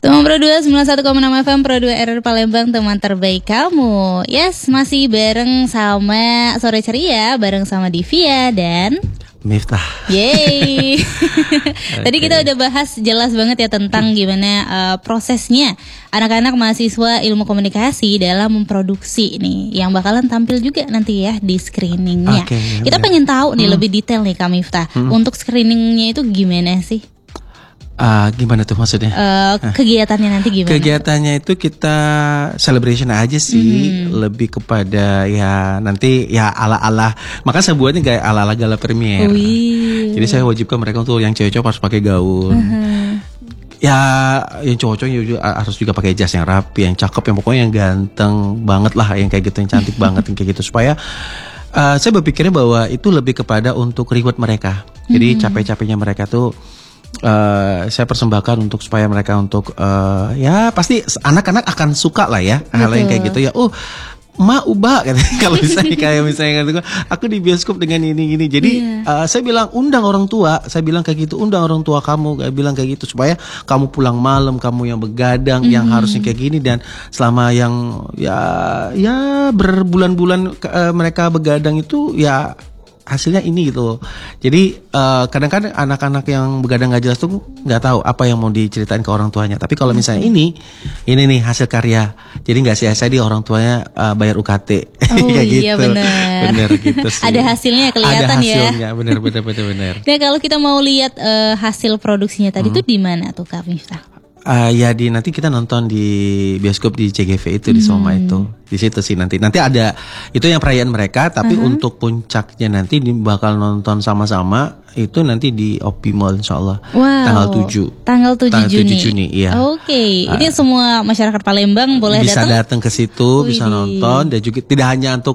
Teman Pro 2 91,6 FM Pro 2 RR Palembang, teman terbaik kamu. Yes, masih bareng sama Sore Ceria, bareng sama Divia dan Miftah. Yeay. Tadi kita udah bahas jelas banget ya tentang gimana prosesnya anak-anak mahasiswa ilmu komunikasi dalam memproduksi nih, yang bakalan tampil juga nanti ya di screeningnya. Kita pengen tahu nih lebih detail nih Kak Miftah, untuk screeningnya itu gimana sih? Gimana tuh maksudnya? Kegiatannya nanti gimana? Kegiatannya itu kita celebration aja sih, lebih kepada ya nanti ya ala-ala. Maka saya buatnya kayak ala-ala gala premier. Jadi saya wajibkan mereka untuk yang cewek-cewek harus pakai gaun. Ya yang cowok-cowok harus juga pakai jas yang rapi, yang cakep, yang pokoknya yang ganteng banget lah, yang kayak gitu, yang cantik banget, yang kayak gitu, supaya saya berpikirnya bahwa itu lebih kepada untuk reward mereka. Jadi capek-capeknya mereka tuh saya persembahkan untuk supaya mereka untuk ya pasti anak-anak akan suka lah ya hal yang kayak gitu ya. Ubah kalau misalnya kayak misalnya aku di bioskop dengan ini jadi saya bilang undang orang tua, saya bilang kayak gitu, undang orang tua kamu, saya bilang kayak gitu, supaya kamu pulang malam, kamu yang begadang, yang harusnya kayak gini, dan selama yang ya berbulan-bulan mereka begadang itu ya hasilnya ini gitu. Jadi kadang-kadang anak-anak yang begadang gak jelas tuh nggak tahu apa yang mau diceritain ke orang tuanya. Tapi kalau misalnya ini nih hasil karya, jadi nggak sia-sia di orang tuanya bayar UKT. Kayak iya gitu. Bener gitu sih. Ada hasilnya kelihatan. Ada hasilnya, ya. Bener. Nah kalau kita mau lihat hasil produksinya tadi tuh di mana tuh Kak Miftah? Ya nanti kita nonton di bioskop di CGV itu, di Soma itu, di situ sih nanti ada itu yang perayaan mereka, tapi untuk puncaknya nanti bakal nonton sama-sama itu nanti di Opi Mall insyaallah. Tanggal 7 Juni iya. Ini semua masyarakat Palembang boleh bisa datang ke situ, bisa nonton, dan juga tidak hanya untuk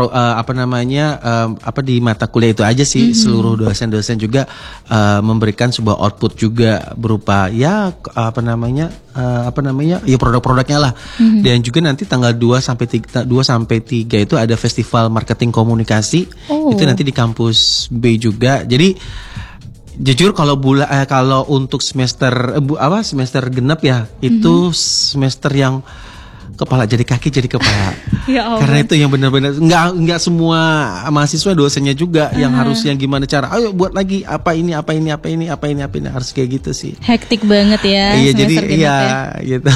di mata kuliah itu aja sih, seluruh dosen-dosen juga memberikan sebuah output juga berupa ya produk-produknya lah. Dan juga nanti tanggal 2 sampai 3 itu ada festival marketing komunikasi. Itu nanti di kampus B juga. Jadi jujur kalau untuk semester genap ya, itu semester yang kepala jadi kaki jadi kepala. Ya Allah. Karena itu yang benar-benar nggak semua mahasiswa, dosennya juga yang harus yang gimana cara, ayo buat lagi apa ini harus kayak gitu sih. Hektik banget ya. Iya, jadi gitu.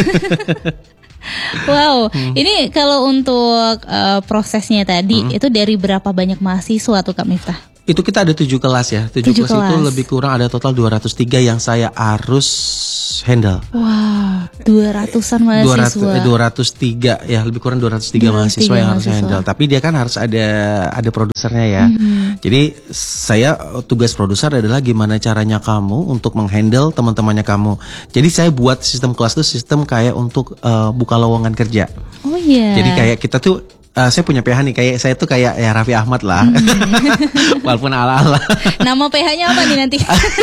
Wow, ini kalau untuk prosesnya tadi itu dari berapa banyak mahasiswa tuh Kak Miftah? Itu kita ada 7 kelas ya. 7 kelas itu lebih kurang ada total 203 yang saya harus handle. Wow, 200-an mahasiswa. 203 ya, lebih kurang 203 mahasiswa yang harus handle. Tapi dia kan harus ada produsernya ya. Jadi saya tugas produser adalah gimana caranya kamu untuk menghandle teman-temannya kamu. Jadi saya buat sistem kelas itu sistem kayak untuk buka lowongan kerja. Oh iya. Jadi kayak kita tuh saya punya PH nih, kayak saya tuh kayak ya Raffi Ahmad lah. Walaupun ala-ala. Nama PH-nya apa nih nanti?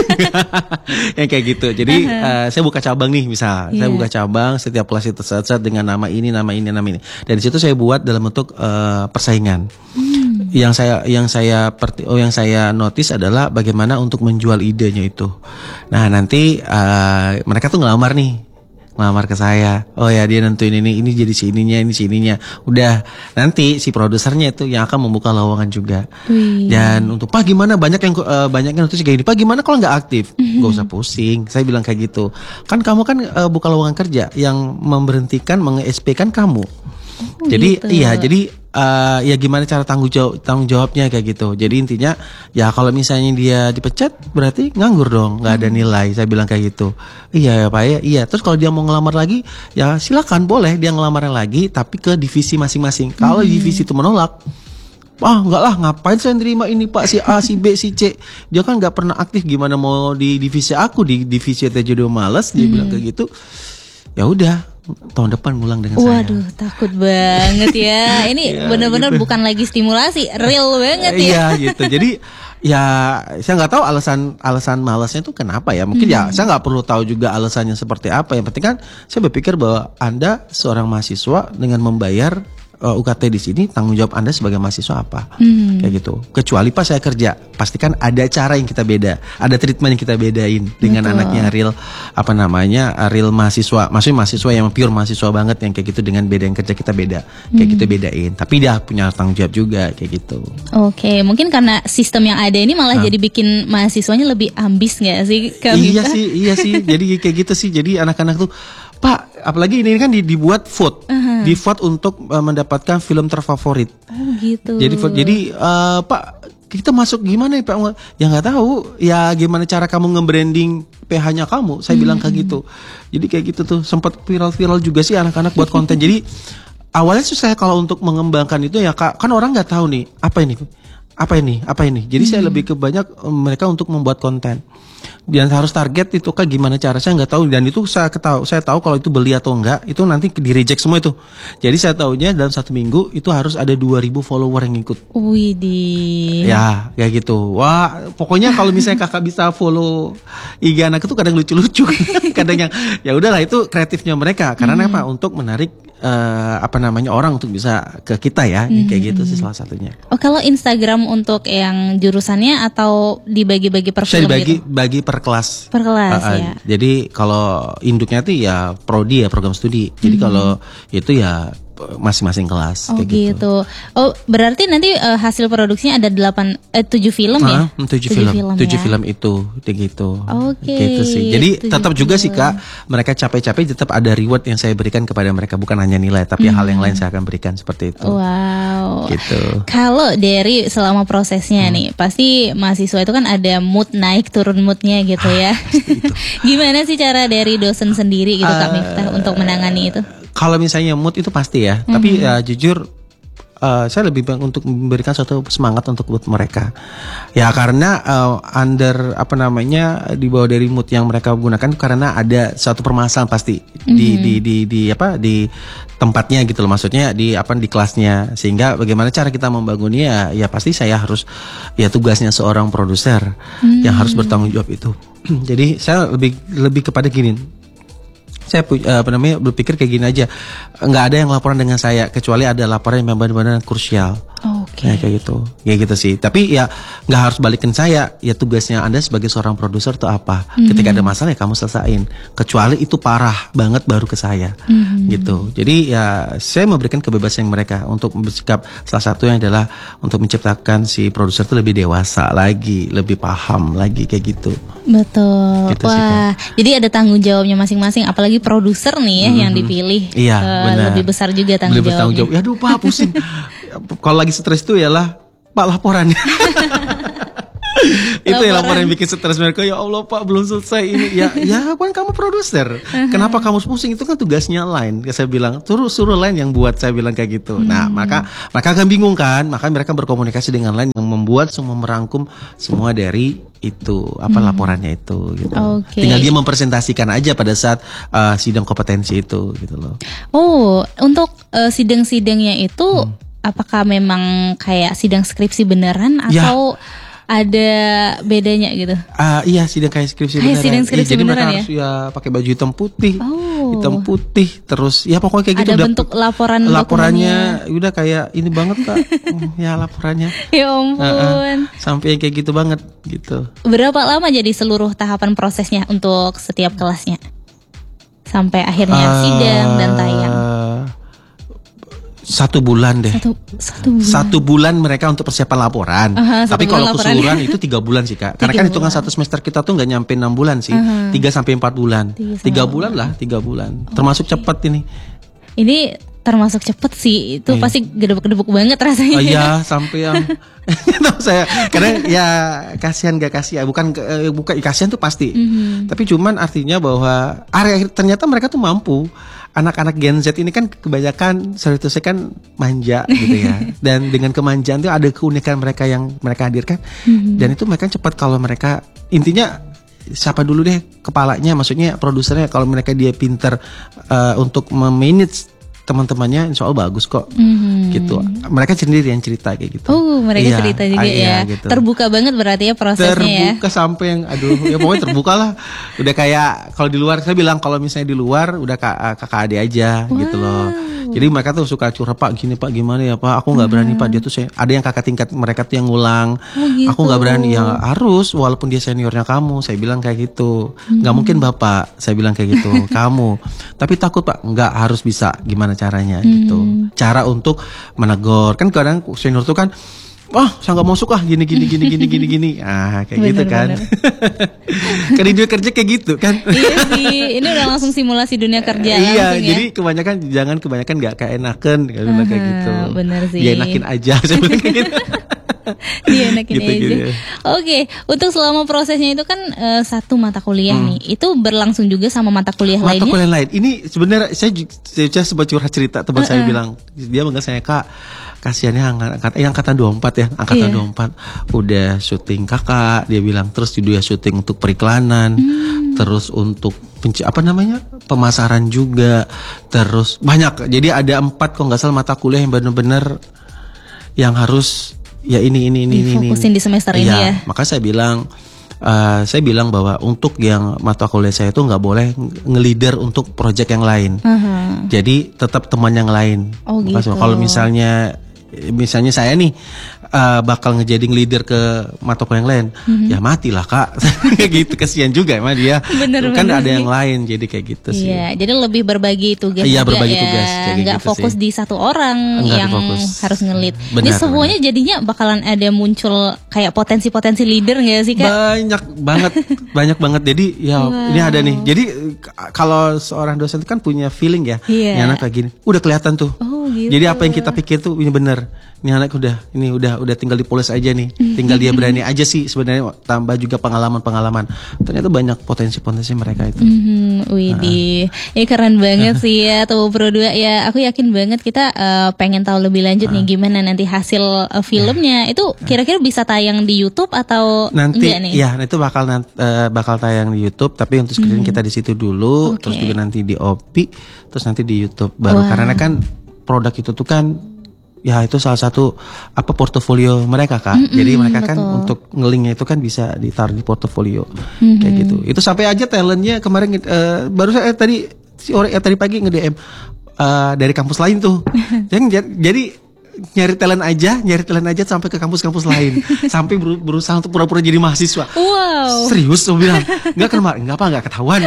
Yang kayak gitu. Jadi saya buka cabang nih misal. Saya buka cabang, setiap kelas itu set dengan nama ini. Dan di situ saya buat dalam bentuk persaingan. Yang saya notice adalah bagaimana untuk menjual idenya itu. Nah, nanti mereka tuh ngelamar ke saya. Oh ya, dia nentuin ini jadi sininya. Udah, nanti si produsernya itu yang akan membuka lowongan juga. Dan untuk Pak gimana, banyak yang nulis kayak gini. Pak gimana kalau nggak aktif? Gak usah pusing. Saya bilang kayak gitu. Kan kamu kan buka lowongan kerja, yang memberhentikan, menge-SP kan kamu. Jadi gitu. Iya, jadi ya gimana cara tanggung jawabnya kayak gitu. Jadi intinya ya kalau misalnya dia dipecat berarti nganggur dong, nggak ada nilai. Saya bilang kayak gitu. Iya ya Pak ya. Iya. Terus kalau dia mau ngelamar lagi ya silakan, boleh dia ngelamar lagi, tapi ke divisi masing-masing. Kalau divisi itu menolak, enggak lah, ngapain saya nerima ini Pak, si A, si B, si C. Dia kan nggak pernah aktif, gimana mau di divisi aku, di divisi aja udah males. Dia bilang kayak gitu. Ya udah, tahun depan ngulang dengan saya. Waduh, takut banget ya. Ini benar-benar gitu. Bukan lagi stimulasi, real banget ya. Iya gitu. Jadi ya saya nggak tahu alasan malasnya itu kenapa ya. Mungkin ya saya nggak perlu tahu juga alasannya seperti apa. Yang penting kan saya berpikir bahwa Anda seorang mahasiswa dengan membayar UKT di sini, tanggung jawab Anda sebagai mahasiswa apa? Kayak gitu. Kecuali pas saya kerja, pastikan ada cara yang kita beda, ada treatment yang kita bedain dengan anaknya real real mahasiswa, maksudnya mahasiswa yang pure mahasiswa banget yang kayak gitu, dengan beda yang kerja kita beda, kayak gitu bedain. Tapi dia punya tanggung jawab juga kayak gitu. Oke, mungkin karena sistem yang ada ini malah jadi bikin mahasiswanya lebih ambis nggak sih? Iya sih. Jadi kayak gitu sih. Jadi anak-anak tuh, Pak, apalagi ini kan dibuat vote, di vote untuk mendapatkan film terfavorit. Oh gitu. Jadi Pak, kita masuk gimana ya Pak? Ya nggak tahu. Ya gimana cara kamu nge-branding PH-nya kamu? Saya bilang kayak gitu. Jadi kayak gitu tuh, sempat viral juga sih anak-anak buat konten. Jadi awalnya sih saya kalau untuk mengembangkan itu ya Kak, kan orang nggak tahu nih apa ini. Jadi saya lebih ke banyak mereka untuk membuat konten. Dan harus target itu Kak, gimana cara saya nggak tahu, dan itu saya tahu kalau itu beli atau enggak itu nanti di reject semua itu. Jadi saya tahunya dalam 1 minggu itu harus ada 2.000 follower yang ikut. Widih. Ya kayak gitu. Wah, pokoknya kalau misalnya Kakak bisa follow IG anak itu kadang lucu-lucu. Kadang yang ya udahlah, itu kreatifnya mereka. Karena apa? Untuk menarik orang untuk bisa ke kita ya. Kayak gitu sih salah satunya. Oh, kalau Instagram untuk yang jurusannya atau dibagi-bagi per film gitu? Bagi per kelas. Per kelas ya. Jadi kalau induknya tuh ya prodi ya, program studi. Jadi kalau itu ya masing-masing kelas. Oh kayak gitu. Oh, berarti nanti hasil produksinya ada 7 film ya? 7 film itu kayak gitu. Oke. Gitu sih. Jadi tetap juga sih Kak, mereka capek-capek tetap ada reward yang saya berikan kepada mereka, bukan hanya nilai, tapi hal yang lain saya akan berikan seperti itu. Wow. Gitu. Kalau dari selama prosesnya nih, pasti mahasiswa itu kan ada mood naik turun moodnya gitu ya. Gimana sih cara dari dosen sendiri gitu Kak Miftah untuk menangani itu? Kalau misalnya mood itu pasti ya, tapi ya jujur saya lebih banyak untuk memberikan suatu semangat untuk buat mereka. Ya karena di bawah dari mood yang mereka gunakan karena ada suatu permasalahan pasti di tempatnya gitu loh, maksudnya di kelasnya, sehingga bagaimana cara kita membangunnya ya pasti saya harus, ya tugasnya seorang produser yang harus bertanggung jawab itu. Jadi saya lebih kepada gini. Saya berpikir kayak gini aja, nggak ada yang laporan dengan saya kecuali ada laporan yang benar-benar krusial. Okay. Kayak gitu sih. Tapi ya nggak harus balikin saya. Ya tugasnya Anda sebagai seorang produser tuh apa? Ketika ada masalah ya kamu selesain. Kecuali itu parah banget baru ke saya. Gitu. Jadi ya saya memberikan kebebasan mereka untuk bersikap. Salah satunya adalah untuk menciptakan si produser itu lebih dewasa lagi, lebih paham lagi kayak gitu. Betul. Gitu wah, jadi ada tanggung jawabnya masing-masing. Apalagi produser nih ya yang dipilih. Iya, benar. Lebih besar juga tanggung jawabnya. Lebih bertanggung jawab. Ya aduh Pak, pusing. Kalau lagi stres itu ialah Pak laporannya. Itu ya laporan yang bikin stres mereka. Ya Allah Pak, belum selesai ini. Ya kan kamu produser. Kenapa kamu pusing? Itu kan tugasnya lain. Saya bilang suruh lain yang buat. Saya bilang kayak gitu. Nah maka akan bingung kan. Maka mereka berkomunikasi dengan lain yang membuat semua, merangkum semua dari itu laporannya itu gitu. Okay. Tinggal dia mempresentasikan aja pada saat sidang kompetensi itu gitu loh. Oh, untuk sidang-sidangnya itu apakah memang kayak sidang skripsi beneran atau ada bedanya gitu? Iya, sidang kayak skripsi beneran. Sidang skripsi jadi beneran mereka harus pakai baju hitam putih, terus ya pokoknya kayak gitu. Ada bentuk laporannya udah kayak ini banget Kak. Ya laporannya. Ya ampun. Sampai kayak gitu banget gitu. Berapa lama jadi seluruh tahapan prosesnya untuk setiap kelasnya? Sampai akhirnya sidang dan tayang. 1 bulan deh. 1 bulan. 1 bulan mereka untuk persiapan laporan. Tapi kalau keseluruhan itu 3 bulan sih Kak. Karena kan hitungan 1 semester kita tuh nggak nyampe 6 bulan sih. 3 sampai 4 bulan. 3 bulan lah, 3 bulan. Termasuk cepat ini. Ini termasuk cepet sih. Itu pasti gedebuk-gedebuk banget rasanya. Oh iya, sampai yang saya kadang ya kasihan gak kasihan, bukan kasihan tuh pasti. Tapi cuman artinya bahwa ternyata mereka tuh mampu. Anak-anak Gen Z ini kan kebanyakan saya kan manja gitu ya. Dan dengan kemanjaan tuh ada keunikan mereka yang mereka hadirkan. Dan itu mereka cepat kalau mereka intinya siapa dulu deh kepalanya, maksudnya produsernya, kalau mereka dia pinter untuk memanage teman-temannya, insya Allah bagus kok. Gitu. Mereka sendiri yang cerita kayak gitu. Mereka cerita juga ya. Gitu. Terbuka banget berarti ya prosesnya. Terbuka sampai yang ya pokoknya terbuka lah. Udah kayak kalau di luar saya bilang kalau misalnya di luar udah kakak adik aja gitu loh. Jadi mereka tuh suka curhat, Pak gini Pak gimana ya Pak, aku nggak berani Pak, dia tuh ada yang kakak tingkat mereka tuh yang ngulang, gitu. Aku nggak berani. Ya harus, walaupun dia seniornya kamu, saya bilang kayak gitu. Nggak mungkin Bapak, saya bilang kayak gitu. Kamu, tapi takut Pak, nggak, harus bisa. Gimana caranya gitu? Cara untuk menegur, kan kadang senior tuh kan, saya nggak mau suka gini. Kayak bener, gitu kan. Kan di dunia kerja kayak gitu kan. Iya sih, ini udah langsung simulasi dunia kerja. Iya, ya? jadi kebanyakan nggak keenaken kayak gitu. Bener sih. Ya enakin aja, saya bilang kayak gitu. Dia enakin Gitu. aja. Oke, untuk selama prosesnya itu kan satu mata kuliah nih, itu berlangsung juga sama mata kuliah lainnya? Mata kuliah lain. Ini sebenarnya saya sempat curhat cerita, teman saya bilang, dia manggil saya Kak, kasihannya angkatan 24 ya, angkatan 24 udah syuting kakak, dia bilang, terus dia syuting untuk periklanan, terus untuk pemasaran juga, terus banyak. Jadi ada 4 kalau nggak salah mata kuliah yang benar-benar yang harus ya ini difokusin di semester ini ya. Maka saya bilang bahwa untuk yang mata kuliah saya itu nggak boleh nge-leader untuk project yang lain. Jadi tetap teman yang lain. Gitu. Kalau misalnya saya nih bakal ngejadiin leader ke mata kuliah yang lain, ya matilah Kak. Kayak gitu, kasihan juga emang dia. Bener, kan ada sih. yang lain, jadi kayak gitu sih. Iya, jadi lebih berbagi tugas. Iya, berbagi tugas. Nggak gitu fokus sih. di satu orang yang harus ngelit. Benar, ini semuanya jadinya bakalan ada muncul kayak potensi-potensi leader nggak sih Kak? Banyak banget. Jadi ya ini ada nih. Jadi kalau seorang dosen itu kan punya feeling ya. Ini anak kayak gini, udah kelihatan tuh. Gitu. Jadi apa yang kita pikir tuh ini bener. Ini anak udah tinggal dipoles aja nih. Tinggal dia berani aja sih sebenarnya, tambah juga pengalaman. Ternyata banyak potensi mereka itu. Widih, ini keren banget sih ya Tubuh Pro 2 ya. Aku yakin banget kita pengen tahu lebih lanjut nih gimana nanti hasil filmnya. Itu kira-kira bisa tayang di YouTube atau nanti enggak nih? Ya, itu bakal tayang di YouTube, tapi untuk screen kita di situ dulu, terus juga nanti di OPI, terus nanti di YouTube baru. Karena kan produk itu tuh kan ya itu salah satu portofolio mereka Kak. Jadi mereka kan untuk nge-linknya itu kan bisa ditaruh di portofolio kayak gitu. Itu sampai aja talentnya kemarin baru saya tadi pagi nge-DM dari kampus lain tuh. Jadi nyari talent aja sampai ke kampus-kampus lain. Sampai berusaha untuk pura-pura jadi mahasiswa. Wow. Serius aku bilang. Enggak ketahuan.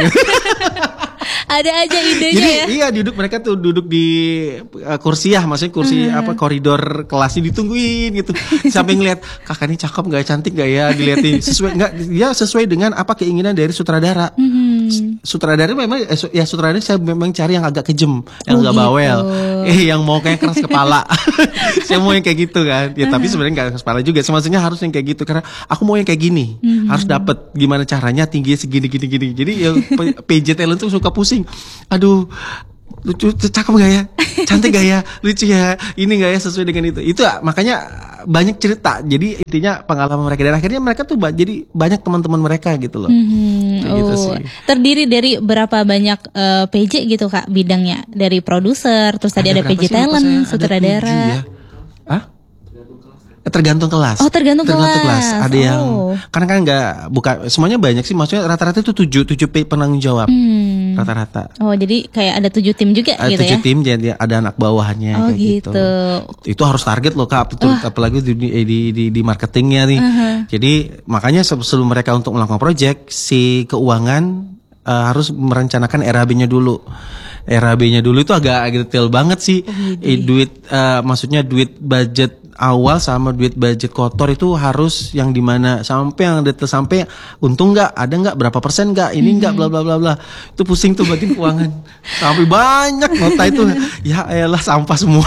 Ada aja idenya. Jadi ya. Iya, mereka tuh duduk di kursi maksudnya kursi koridor kelasnya ditungguin gitu. Sampai ngeliat kakak ini cakep nggak, cantik nggak ya, dilihatin sesuai dengan apa keinginan dari sutradara. Sutradara memang sutradara saya memang cari yang agak kejem, yang agak bawel, yang mau kayak keras kepala. Saya mau yang kayak gitu kan. Ya tapi sebenarnya nggak keras kepala juga. Maksudnya harus yang kayak gitu karena aku mau yang kayak gini. Harus dapat gimana caranya tinggi segini. Jadi ya PJ talent tuh suka pusing. Aduh, lucu, cakep gak ya, cantik gak ya, lucu ya, ini gak ya sesuai dengan itu makanya banyak cerita. Jadi intinya pengalaman mereka, dan akhirnya mereka tuh jadi banyak teman-teman mereka gitu loh. Gitu sih. Terdiri dari berapa banyak PJ gitu Kak bidangnya? Dari produser, terus tadi ada PJ talent, sutradara. Tergantung kelas. Tergantung kelas. Ada yang karena kan bukan semuanya, banyak sih, maksudnya rata-rata itu 7 penanggung jawab. Rata-rata. Jadi kayak ada 7 tim juga ada gitu 7 tim, jadi ada anak bawahannya kayak gitu. Itu harus target loh Kak, betul. Apalagi di marketingnya nih. Jadi makanya sebelum mereka untuk melakukan project, si keuangan harus merencanakan RAB-nya dulu. RAB-nya dulu itu agak detail banget sih. Maksudnya duit budget awal sama duit budget kotor itu harus yang dimana, sampai yang detail, sampai untung nggak, ada nggak, berapa persen nggak, ini nggak, bla bla bla bla. Itu pusing tuh bagian keuangan. Sampai banyak nota itu, ya elah sampah semua.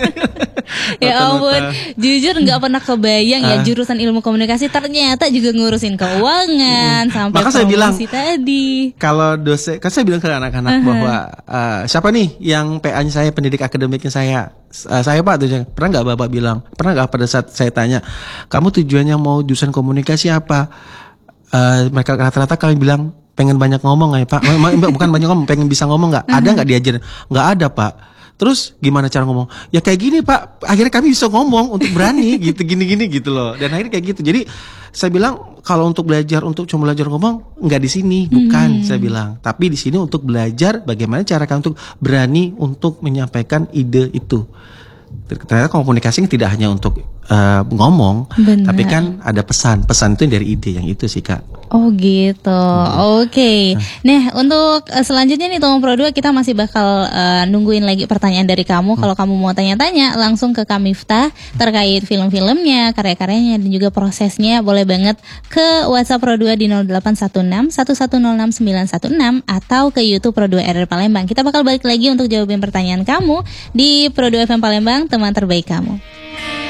Ya ampun, jujur nggak pernah kebayang ya jurusan ilmu komunikasi ternyata juga ngurusin keuangan sampai maka saya bilang tadi. Kalau dosen, kan saya bilang ke anak-anak bahwa siapa nih yang PA-nya saya, pendidik akademiknya saya Pak tuh, pernah nggak Bapak bilang, pernah nggak pada saat saya tanya, kamu tujuannya mau jurusan komunikasi apa? Mereka rata-rata kalian bilang pengen banyak ngomong nggak ya Pak? Bukan banyak ngomong, pengen bisa ngomong nggak? Ada nggak diajarin? Nggak ada Pak. Terus gimana cara ngomong? Ya kayak gini Pak. Akhirnya kami bisa ngomong untuk berani gitu, gini gitu loh. Dan akhirnya kayak gitu. Jadi saya bilang kalau untuk cuma belajar ngomong nggak di sini, bukan saya bilang. Tapi di sini untuk belajar bagaimana cara kamu untuk berani untuk menyampaikan ide itu. Ternyata komunikasi tidak hanya untuk ngomong, tapi kan ada pesan itu dari ide yang itu sih Kak. Oh gitu, oke. Nah untuk selanjutnya nih Tomong Pro 2 kita masih bakal nungguin lagi pertanyaan dari kamu. Kalau kamu mau tanya-tanya langsung ke Kak Miftah terkait film-filmnya, karya-karyanya dan juga prosesnya, boleh banget ke WhatsApp Pro 2 di 0816 1106 916 atau ke YouTube Pro 2 RR Palembang. Kita bakal balik lagi untuk jawabin pertanyaan kamu di Pro 2 FM Palembang, teman terbaik kamu.